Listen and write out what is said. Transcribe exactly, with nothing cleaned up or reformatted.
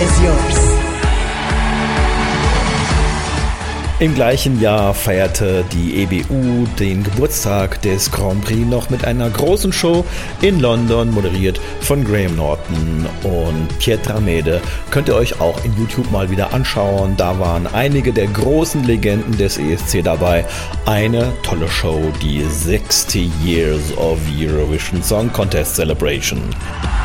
is yours. Im gleichen Jahr feierte die E B U den Geburtstag des Grand Prix noch mit einer großen Show in London, moderiert von Graham Norton und Pietra Mede. Könnt ihr euch auch in YouTube mal wieder anschauen. Da waren einige der großen Legenden des E S C dabei. Eine tolle Show, die sixty Years of Eurovision Song Contest Celebration.